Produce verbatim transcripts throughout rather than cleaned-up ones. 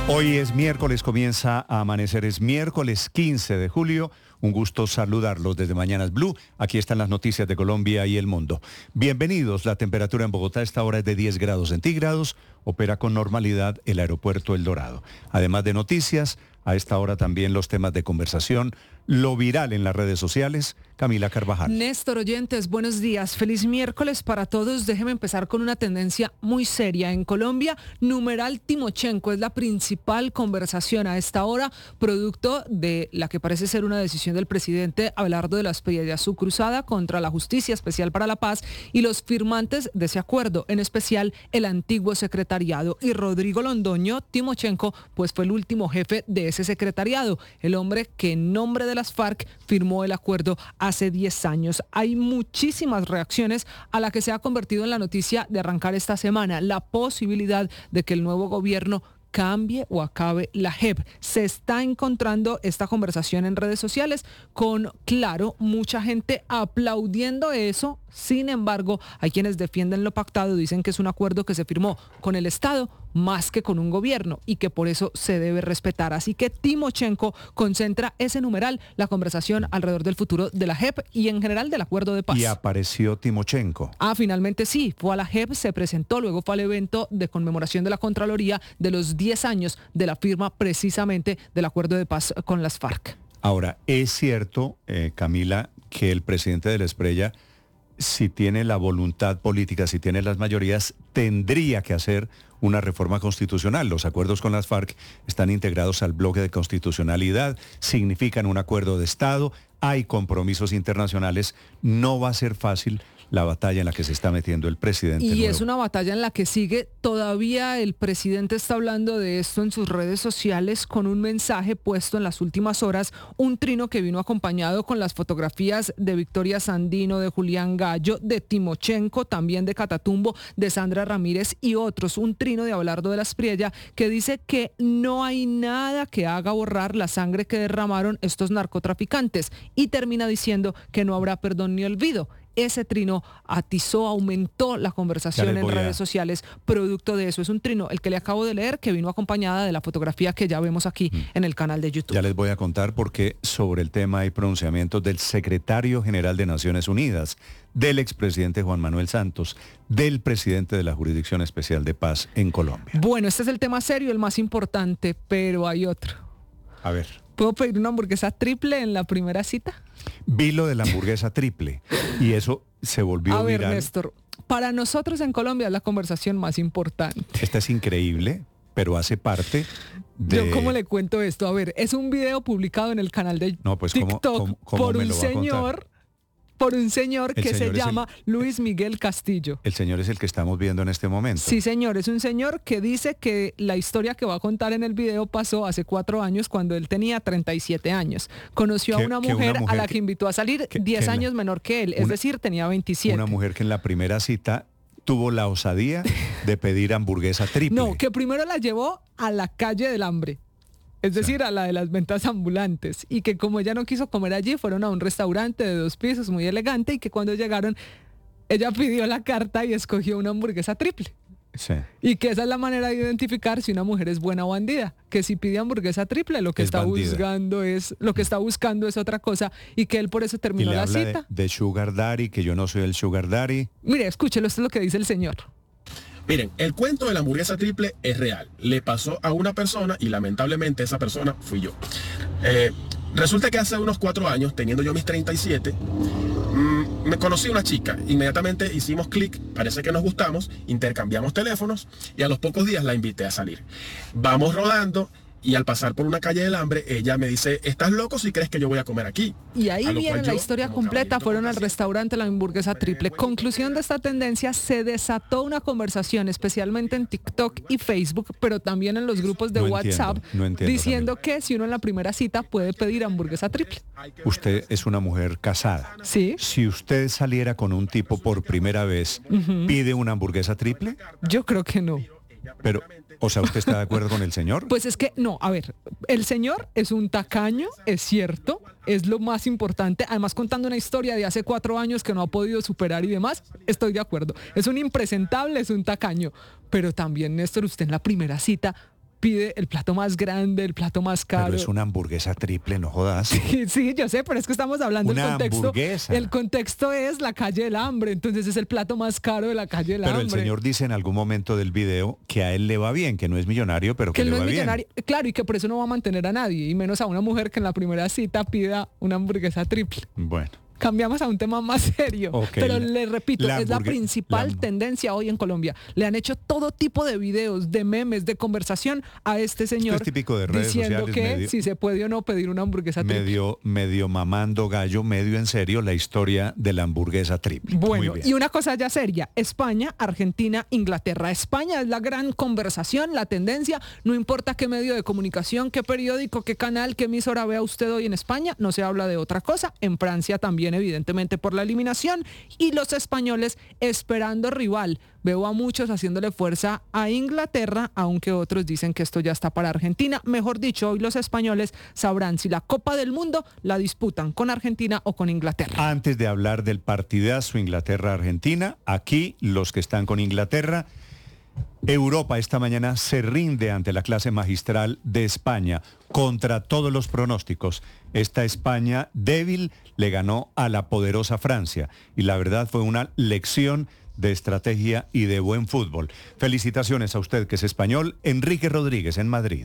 Hoy es miércoles, comienza a amanecer, es miércoles quince de julio. Un gusto saludarlos desde Mañanas Blue. Aquí están las noticias de Colombia y el mundo. Bienvenidos. La temperatura en Bogotá a esta hora es de diez grados centígrados. Opera con normalidad el aeropuerto El Dorado. Además de noticias, a esta hora también los temas de conversación, lo viral en las redes sociales. Camila Carvajal. Néstor, oyentes, buenos días. Feliz miércoles para todos. Déjeme empezar con una tendencia muy seria. En Colombia, numeral Timochenko es la principal conversación a esta hora, producto de la que parece ser una decisión del presidente Abelardo de la Espriella, su cruzada contra la Justicia Especial para la Paz y los firmantes de ese acuerdo, en especial el antiguo secretariado. Y Rodrigo Londoño, Timochenko, pues fue el último jefe de ese secretariado, el hombre que en nombre de las FARC firmó el acuerdo hace diez años. Hay muchísimas reacciones a la que se ha convertido en la noticia de arrancar esta semana, la posibilidad de que el nuevo gobierno cambie o acabe la J E P. Se está encontrando esta conversación en redes sociales con, claro, mucha gente aplaudiendo eso. Sin embargo, hay quienes defienden lo pactado, dicen que es un acuerdo que se firmó con el Estado más que con un gobierno y que por eso se debe respetar. Así que Timochenko concentra ese numeral, la conversación alrededor del futuro de la J E P y en general del acuerdo de paz. Y apareció Timochenko. Ah, finalmente sí, fue a la J E P, se presentó, luego fue al evento de conmemoración de la Contraloría de los diez años de la firma precisamente del acuerdo de paz con las FARC. Ahora, es cierto, eh, Camila, que el presidente de la Espriella, si tiene la voluntad política, si tiene las mayorías, tendría que hacer una reforma constitucional. Los acuerdos con las FARC están integrados al bloque de constitucionalidad, significan un acuerdo de Estado, hay compromisos internacionales, no va a ser fácil la batalla en la que se está metiendo el presidente Y nuevo. Es una batalla en la que sigue. Todavía el presidente está hablando de esto en sus redes sociales con un mensaje puesto en las últimas horas, un trino que vino acompañado con las fotografías de Victoria Sandino, de Julián Gallo, de Timochenko, también de Catatumbo, de Sandra Ramírez y otros. Un trino de Abelardo de la Espriella que dice que no hay nada que haga borrar la sangre que derramaron estos narcotraficantes y termina diciendo que no habrá perdón ni olvido. Ese trino atizó, aumentó la conversación en redes a... sociales, producto de eso. Es un trino, el que le acabo de leer, que vino acompañada de la fotografía que ya vemos aquí mm. en el canal de YouTube. Ya les voy a contar porque sobre el tema hay pronunciamientos del secretario general de Naciones Unidas, del expresidente Juan Manuel Santos, del presidente de la Jurisdicción Especial de Paz en Colombia. Bueno, este es el tema serio, el más importante, pero hay otro. A ver. ¿Puedo pedir una hamburguesa triple en la primera cita? Vi lo de la hamburguesa triple y eso se volvió a ver, viral. Néstor, para nosotros en Colombia es la conversación más importante. Esta es increíble, pero hace parte de... Yo cómo le cuento esto, a ver, es un video publicado en el canal de no, pues, TikTok ¿cómo, cómo, cómo por me un lo va a señor... contar? por un señor El que señor se llama el, Luis Miguel Castillo. El señor es el que estamos viendo en este momento. Sí, señor, es un señor que dice que la historia que va a contar en el video pasó hace cuatro años cuando él tenía treinta y siete años. Conoció a una mujer, una mujer a la que, que invitó a salir que, diez que años la, menor que él, es una, decir, tenía veintisiete. Una mujer que en la primera cita tuvo la osadía de pedir hamburguesa triple. No, que primero la llevó a la calle del hambre. Es decir, a la de las ventas ambulantes, y que como ella no quiso comer allí, fueron a un restaurante de dos pisos muy elegante y que cuando llegaron, ella pidió la carta y escogió una hamburguesa triple. Sí. Y que esa es la manera de identificar si una mujer es buena o bandida, que si pide hamburguesa triple lo que es está bandida. buscando es lo que está buscando es otra cosa y que él por eso terminó y le la habla cita. De, de sugar daddy, que yo no soy el sugar daddy. Mire, escúchelo, esto es lo que dice el señor. Miren, el cuento de la hamburguesa triple es real. Le pasó a una persona y lamentablemente esa persona fui yo. Eh, resulta que hace unos cuatro años, teniendo yo mis treinta y siete, mmm, me conocí una chica. Inmediatamente hicimos clic, parece que nos gustamos, intercambiamos teléfonos y a los pocos días la invité a salir. Vamos rodando. Y al pasar por una calle del hambre, ella me dice, ¿estás loco si crees que yo voy a comer aquí? Y ahí viene la yo, historia completa, fueron al restaurante La Hamburguesa Triple. Conclusión de esta tendencia, se desató una conversación, especialmente en TikTok y Facebook, pero también en los grupos de no WhatsApp, entiendo, no entiendo diciendo también. que si uno en la primera cita puede pedir hamburguesa triple. Usted es una mujer casada. Sí. Si usted saliera con un tipo por primera vez, uh-huh. ¿pide una hamburguesa triple? Yo creo que no. Pero, o sea, ¿usted está de acuerdo con el señor? Pues es que, no, a ver, el señor es un tacaño, es cierto, es lo más importante, además contando una historia de hace cuatro años que no ha podido superar y demás, estoy de acuerdo. Es un impresentable, es un tacaño, pero también, Néstor, usted en la primera cita pide el plato más grande, el plato más caro. Pero es una hamburguesa triple, no jodas. Sí, sí, yo sé, pero es que estamos hablando del contexto. Hamburguesa. El contexto es la calle del hambre, entonces es el plato más caro de la calle del pero hambre. Pero el señor dice en algún momento del video que a él le va bien, que no es millonario, pero que, que le no va es bien. Millonario, claro, y que por eso no va a mantener a nadie, y menos a una mujer que en la primera cita pida una hamburguesa triple. Bueno. Cambiamos a un tema más serio, okay. pero le repito, la es la principal la... tendencia hoy en Colombia. Le han hecho todo tipo de videos, de memes, de conversación a este señor. Esto es típico de redes diciendo sociales, que medio, si se puede o no pedir una hamburguesa triple. Medio, medio mamando gallo, medio en serio la historia de la hamburguesa triple. Bueno, y una cosa ya seria, España, Argentina, Inglaterra. España es la gran conversación, la tendencia, no importa qué medio de comunicación, qué periódico, qué canal, qué emisora vea usted hoy en España, no se habla de otra cosa. En Francia también, evidentemente, por la eliminación, y los españoles esperando rival. Veo a muchos haciéndole fuerza a Inglaterra, aunque otros dicen que esto ya está para Argentina. Mejor dicho, hoy los españoles sabrán si la Copa del Mundo la disputan con Argentina o con Inglaterra. Antes de hablar del partidazo Inglaterra-Argentina, aquí los que están con Inglaterra, Europa esta mañana se rinde ante la clase magistral de España contra todos los pronósticos. Esta España débil le ganó a la poderosa Francia y la verdad fue una lección de estrategia y de buen fútbol. Felicitaciones a usted que es español, Enrique Rodríguez en Madrid.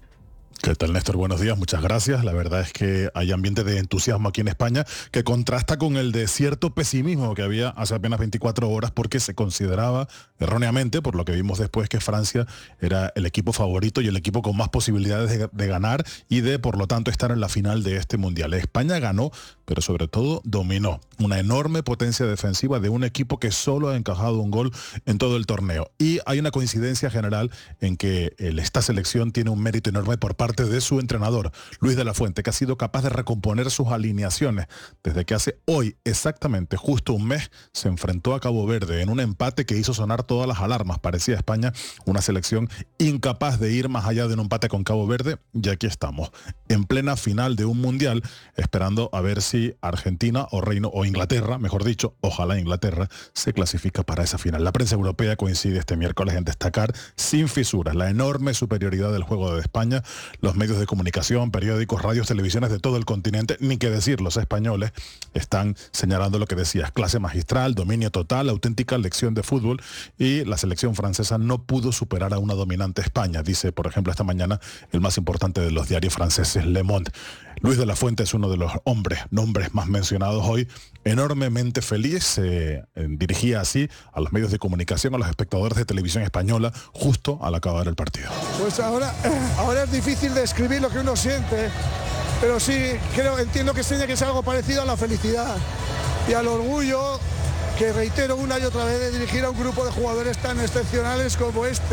¿Qué tal, Néstor? Buenos días, muchas gracias. La verdad es que hay ambiente de entusiasmo aquí en España que contrasta con el de cierto pesimismo que había hace apenas veinticuatro horas porque se consideraba erróneamente, por lo que vimos después, que Francia era el equipo favorito y el equipo con más posibilidades de, de ganar y de, por lo tanto, estar en la final de este Mundial. España ganó, pero sobre todo dominó. Una enorme potencia defensiva de un equipo que solo ha encajado un gol en todo el torneo. Y hay una coincidencia general en que el, esta selección tiene un mérito enorme por parte de su entrenador, Luis de la Fuente, que ha sido capaz de recomponer sus alineaciones desde que hace hoy exactamente justo un mes se enfrentó a Cabo Verde en un empate que hizo sonar todas las alarmas. Parecía España una selección incapaz de ir más allá de un empate con Cabo Verde, y aquí estamos, en plena final de un mundial, esperando a ver si Argentina o Reino o Inglaterra, mejor dicho, ojalá Inglaterra, se clasifica para esa final. La prensa europea coincide este miércoles en destacar sin fisuras la enorme superioridad del juego de España. Los medios de comunicación, periódicos, radios, televisiones de todo el continente, ni qué decir, los españoles están señalando lo que decías, clase magistral, dominio total, auténtica lección de fútbol, y la selección francesa no pudo superar a una dominante España, dice, por ejemplo, esta mañana el más importante de los diarios franceses, Le Monde. Luis de la Fuente es uno de los hombres, nombres más mencionados hoy, enormemente feliz, se eh, dirigía así a los medios de comunicación, a los espectadores de televisión española, justo al acabar el partido. Pues ahora, ahora es difícil describir lo que uno siente, pero sí, creo, entiendo que tiene que ser algo parecido a la felicidad y al orgullo, que reitero una y otra vez, de dirigir a un grupo de jugadores tan excepcionales como este.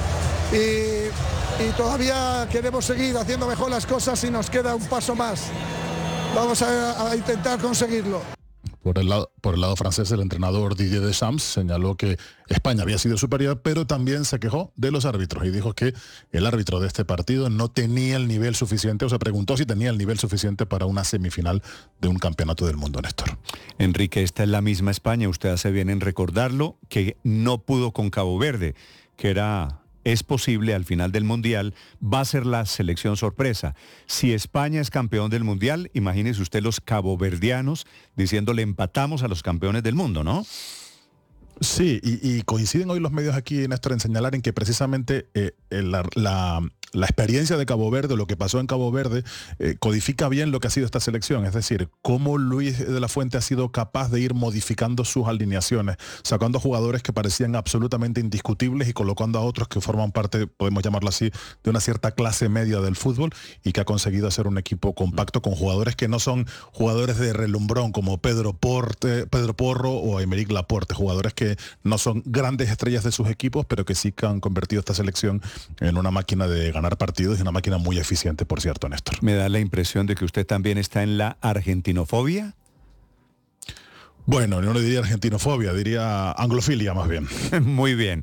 Y, y todavía queremos seguir haciendo mejor las cosas y nos queda un paso más. Vamos a, a intentar conseguirlo. Por el, lado, por el lado francés, el entrenador Didier Deschamps señaló que España había sido superior, pero también se quejó de los árbitros y dijo que el árbitro de este partido no tenía el nivel suficiente, o se preguntó si tenía el nivel suficiente para una semifinal de un campeonato del mundo, Néstor. Enrique, esta es la misma España, usted hace bien en recordarlo, que no pudo con Cabo Verde, que era... es posible al final del Mundial, va a ser la selección sorpresa. Si España es campeón del Mundial, imagínese usted los caboverdianos diciéndole empatamos a los campeones del mundo, ¿no? Sí, y, y coinciden hoy los medios aquí, Néstor, en señalar en que precisamente eh, la, la, la experiencia de Cabo Verde, lo que pasó en Cabo Verde, eh, codifica bien lo que ha sido esta selección. Es decir, cómo Luis de la Fuente ha sido capaz de ir modificando sus alineaciones, sacando a jugadores que parecían absolutamente indiscutibles y colocando a otros que forman parte, podemos llamarlo así, de una cierta clase media del fútbol, y que ha conseguido hacer un equipo compacto con jugadores que no son jugadores de relumbrón como Pedro, Porte, Pedro Porro o Aymeric Laporte, jugadores que no son grandes estrellas de sus equipos, pero que sí que han convertido esta selección en una máquina de ganar partidos y una máquina muy eficiente, por cierto, Néstor. Me da la impresión de que usted también está en la argentinofobia. Bueno, no le diría argentinofobia, diría anglofilia más bien. Muy bien.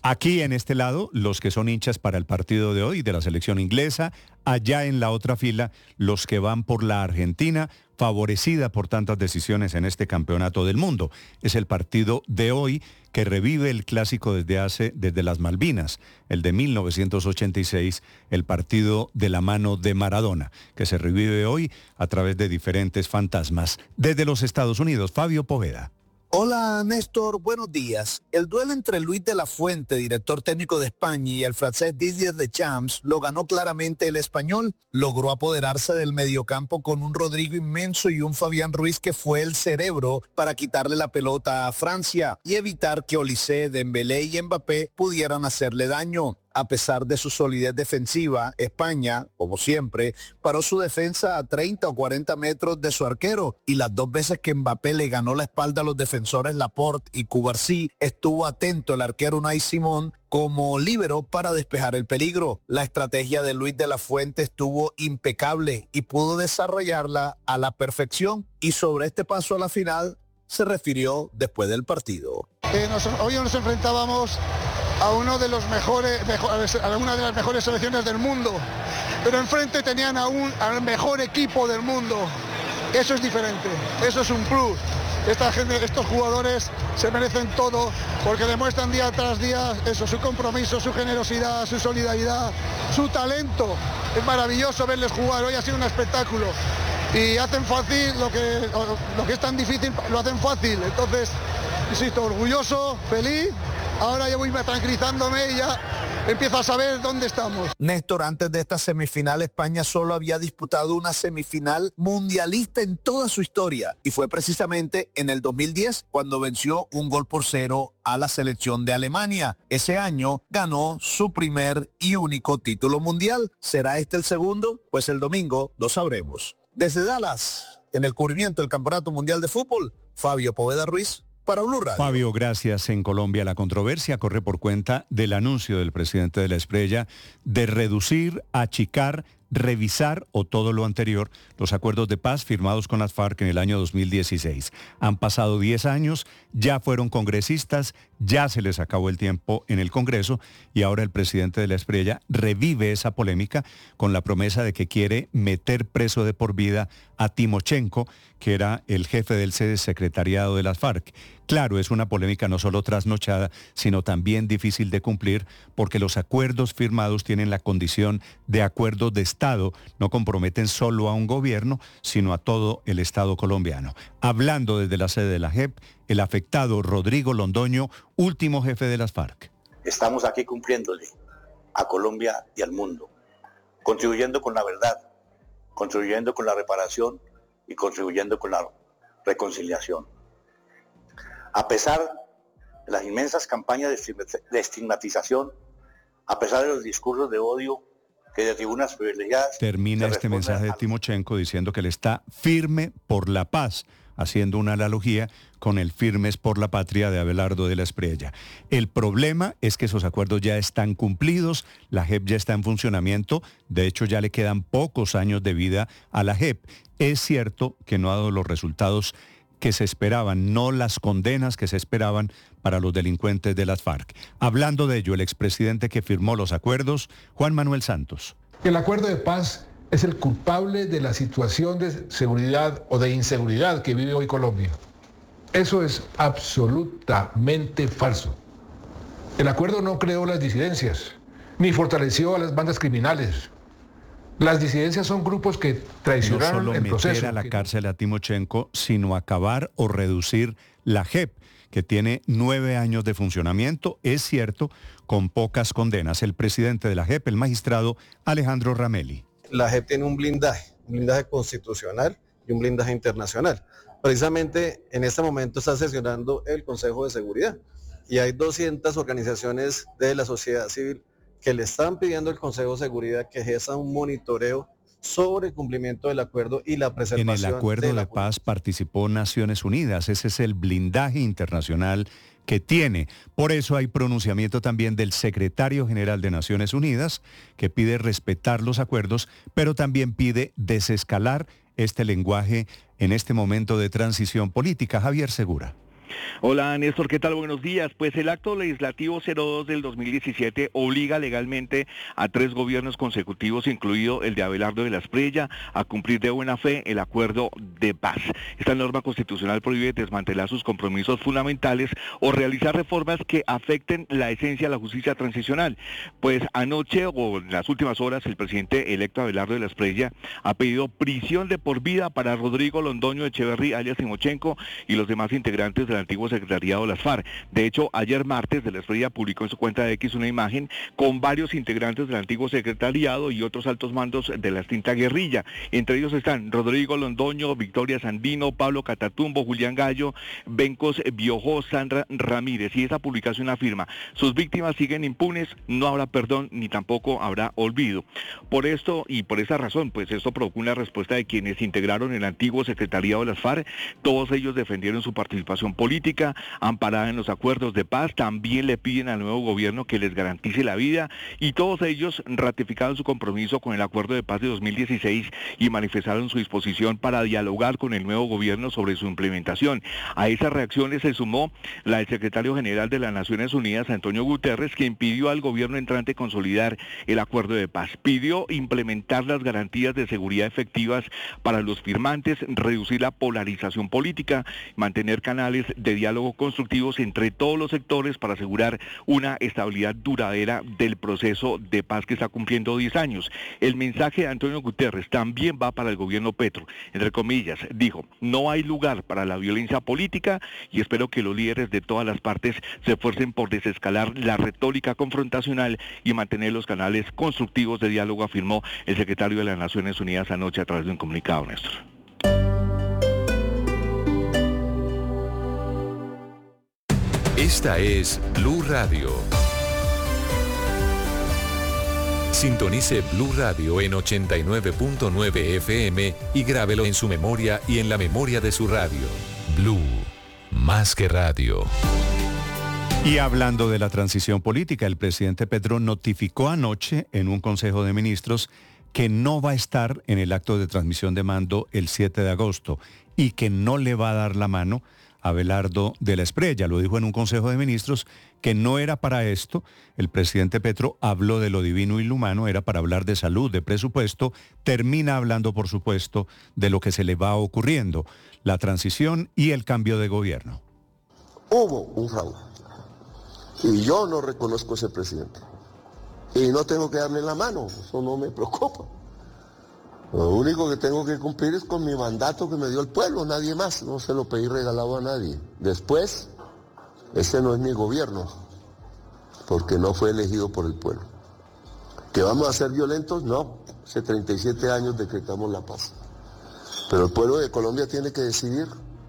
Aquí en este lado, los que son hinchas para el partido de hoy de la selección inglesa, allá en la otra fila, los que van por la Argentina, favorecida por tantas decisiones en este campeonato del mundo. Es el partido de hoy que revive el clásico desde hace, desde las Malvinas, el de mil novecientos ochenta y seis, el partido de la mano de Maradona, que se revive hoy a través de diferentes fantasmas. Desde los Estados Unidos, Fabio Poveda. Hola Néstor, buenos días. El duelo entre Luis de la Fuente, director técnico de España, y el francés Didier Deschamps lo ganó claramente el español. Logró apoderarse del mediocampo con un Rodrigo inmenso y un Fabián Ruiz que fue el cerebro para quitarle la pelota a Francia y evitar que Olise, Dembélé y Mbappé pudieran hacerle daño. A pesar de su solidez defensiva, España, como siempre, paró su defensa a treinta o cuarenta metros de su arquero y las dos veces que Mbappé le ganó la espalda a los defensores Laporte y Cubarsí, estuvo atento el arquero Unai Simón como líbero para despejar el peligro. La estrategia de Luis de la Fuente estuvo impecable y pudo desarrollarla a la perfección, y sobre este paso a la final se refirió después del partido. Eh, nos, hoy nos enfrentábamos a uno de los mejores, mejores, a una de las mejores selecciones del mundo, pero enfrente tenían a un, al mejor equipo del mundo. Eso es diferente, eso es un plus. Esta gente, estos jugadores se merecen todo porque demuestran día tras día eso, su compromiso, su generosidad, su solidaridad, su talento. Es maravilloso verles jugar, hoy ha sido un espectáculo y hacen fácil lo que, lo que es tan difícil, lo hacen fácil. Entonces, insisto, orgulloso, feliz. Ahora ya voy tranquilizándome y ya empiezo a saber dónde estamos. Néstor, antes de esta semifinal, España solo había disputado una semifinal mundialista en toda su historia. Y fue precisamente en el dos mil diez cuando venció un gol por cero a la selección de Alemania. Ese año ganó su primer y único título mundial. ¿Será este el segundo? Pues el domingo lo sabremos. Desde Dallas, en el cubrimiento del Campeonato Mundial de Fútbol, Fabio Poveda Ruiz, para Blue Radio. Fabio, gracias. En Colombia la controversia corre por cuenta del anuncio del presidente de la Espriella de reducir, achicar, revisar o todo lo anterior los acuerdos de paz firmados con las FARC en el año dos mil dieciséis. Han pasado diez años, ya fueron congresistas, ya se les acabó el tiempo en el Congreso y ahora el presidente de la Espriella revive esa polémica con la promesa de que quiere meter preso de por vida a Timochenko, que era el jefe del secretariado de las FARC. Claro, es una polémica no solo trasnochada, sino también difícil de cumplir porque los acuerdos firmados tienen la condición de acuerdos de Estado, no comprometen solo a un gobierno, sino a todo el Estado colombiano. Hablando desde la sede de la J E P, el afectado Rodrigo Londoño, último jefe de las FARC. Estamos aquí cumpliéndole a Colombia y al mundo, contribuyendo con la verdad, contribuyendo con la reparación y contribuyendo con la reconciliación. A pesar de las inmensas campañas de estigmatización, a pesar de los discursos de odio que de tribunas privilegiadas... Termina este mensaje de Timochenko diciendo que él está firme por la paz, haciendo una analogía con el Firmes por la Patria de Abelardo de la Espriella. El problema es que esos acuerdos ya están cumplidos, la J E P ya está en funcionamiento, de hecho ya le quedan pocos años de vida a la J E P. Es cierto que no ha dado los resultados que se esperaban, no las condenas que se esperaban para los delincuentes de las FARC. Hablando de ello, el expresidente que firmó los acuerdos, Juan Manuel Santos. El acuerdo de paz es el culpable de la situación de seguridad o de inseguridad que vive hoy Colombia. Eso es absolutamente falso. El acuerdo no creó las disidencias, ni fortaleció a las bandas criminales. Las disidencias son grupos que traicionaron no el proceso. No solo meter a la cárcel a Timochenko, sino acabar o reducir la J E P, que tiene nueve años de funcionamiento, es cierto, con pocas condenas. El presidente de la J E P, el magistrado Alejandro Ramelli. La J E P tiene un blindaje, un blindaje constitucional y un blindaje internacional. Precisamente en este momento está sesionando el Consejo de Seguridad y hay doscientas organizaciones de la sociedad civil que le están pidiendo al Consejo de Seguridad que ejerza un monitoreo sobre el cumplimiento del acuerdo y la preservación. En el acuerdo de, de paz participó Naciones Unidas, ese es el blindaje internacional que tiene. Por eso hay pronunciamiento también del secretario general de Naciones Unidas, que pide respetar los acuerdos, pero también pide desescalar este lenguaje en este momento de transición política. Javier Segura. Hola Néstor, ¿qué tal? Buenos días. Pues el acto legislativo cero dos del dos mil diecisiete obliga legalmente a tres gobiernos consecutivos, incluido el de Abelardo de la Espriella, a cumplir de buena fe el acuerdo de paz. Esta norma constitucional prohíbe desmantelar sus compromisos fundamentales o realizar reformas que afecten la esencia de la justicia transicional. Pues anoche o en las últimas horas el presidente electo Abelardo de la Espriella ha pedido prisión de por vida para Rodrigo Londoño Echeverry, alias Timochenko, y los demás integrantes del antiguo secretariado de las FARC. De hecho, ayer martes de la Espriella publicó en su cuenta de X una imagen con varios integrantes del antiguo secretariado y otros altos mandos de la extinta guerrilla. Entre ellos están Rodrigo Londoño, Victoria Sandino, Pablo Catatumbo, Julián Gallo, Bencos Biojó, Sandra Ramírez. Y esa publicación afirma: sus víctimas siguen impunes, no habrá perdón ni tampoco habrá olvido. Por esto y por esa razón, pues esto provocó una respuesta de quienes integraron el antiguo secretariado de las FARC. Todos ellos defendieron su participación política amparada en los acuerdos de paz. También le piden al nuevo gobierno que les garantice la vida, y todos ellos ratificaron su compromiso con el acuerdo de paz de dos mil dieciséis y manifestaron su disposición para dialogar con el nuevo gobierno sobre su implementación. A esas reacciones se sumó la del secretario general de las Naciones Unidas, Antonio Guterres, quien pidió al gobierno entrante consolidar el acuerdo de paz. Pidió implementar las garantías de seguridad efectivas para los firmantes, reducir la polarización política, mantener canales de diálogo constructivos entre todos los sectores para asegurar una estabilidad duradera del proceso de paz que está cumpliendo diez años. El mensaje de Antonio Guterres también va para el gobierno Petro. Entre comillas, dijo: no hay lugar para la violencia política y espero que los líderes de todas las partes se esfuercen por desescalar la retórica confrontacional y mantener los canales constructivos de diálogo, afirmó el secretario de las Naciones Unidas anoche a través de un comunicado, Néstor. Esta es Blue Radio. Sintonice Blue Radio en ochenta y nueve punto nueve F M y grábelo en su memoria y en la memoria de su radio. Blue, más que radio. Y hablando de la transición política, el presidente Petro notificó anoche en un Consejo de Ministros que no va a estar en el acto de transmisión de mando el siete de agosto y que no le va a dar la mano a Abelardo de la Espriella. Lo dijo en un Consejo de Ministros que no era para esto. El presidente Petro habló de lo divino y lo humano, era para hablar de salud, de presupuesto. Termina hablando, por supuesto, de lo que se le va ocurriendo, la transición y el cambio de gobierno. Hubo un fraude y yo no reconozco a ese presidente y no tengo que darle la mano, eso no me preocupa. Lo único que tengo que cumplir es con mi mandato que me dio el pueblo, nadie más, no se lo pedí regalado a nadie. Después, ese no es mi gobierno, porque no fue elegido por el pueblo. ¿Que vamos a ser violentos? No, hace treinta y siete años decretamos la paz. Pero el pueblo de Colombia tiene que decidir,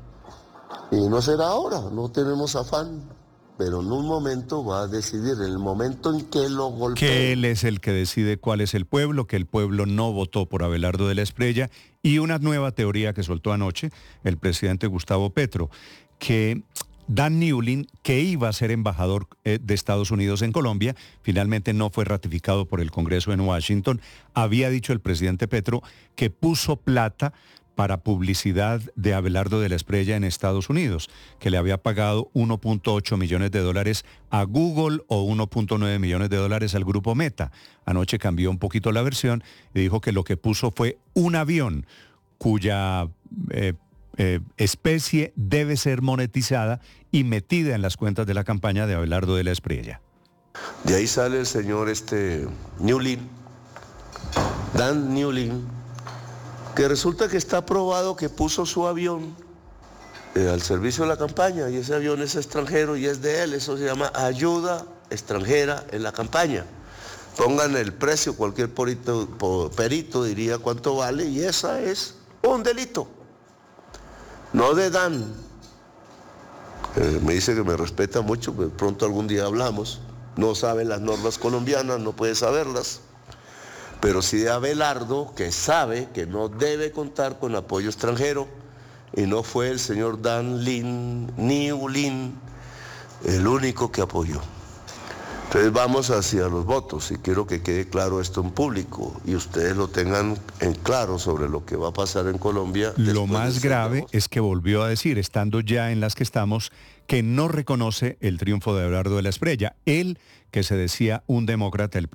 y no será ahora, no tenemos afán. Pero en un momento va a decidir, en el momento en que lo golpee. Que él es el que decide cuál es el pueblo, que el pueblo no votó por Abelardo de la Espriella, y una nueva teoría que soltó anoche el presidente Gustavo Petro, que Dan Newlin, que iba a ser embajador eh, de Estados Unidos en Colombia, finalmente no fue ratificado por el Congreso en Washington. Había dicho el presidente Petro que puso plata para publicidad de Abelardo de la Espriella en Estados Unidos, que le había pagado uno punto ocho millones de dólares a Google o uno punto nueve millones de dólares al grupo Meta. Anoche cambió un poquito la versión y dijo que lo que puso fue un avión cuya eh, eh, especie debe ser monetizada y metida en las cuentas de la campaña de Abelardo de la Espriella. De ahí sale el señor este Newlin, Dan Newlin, que resulta que está probado que puso su avión eh, al servicio de la campaña, y ese avión es extranjero y es de él. Eso se llama ayuda extranjera en la campaña. Pongan el precio, cualquier perito, perito diría cuánto vale, y esa es un delito. No de Dan. Eh, me dice que me respeta mucho, que pronto algún día hablamos. No sabe las normas colombianas, no puede saberlas. Pero sí de Abelardo, que sabe que no debe contar con apoyo extranjero, y no fue el señor Dan Lin, Newlin, el único que apoyó. Entonces vamos hacia los votos y quiero que quede claro esto en público y ustedes lo tengan en claro sobre lo que va a pasar en Colombia. Lo más grave es que volvió a decir, estando ya en las que estamos, que no reconoce el triunfo de Abelardo de la Espriella. Él, que se decía un demócrata, el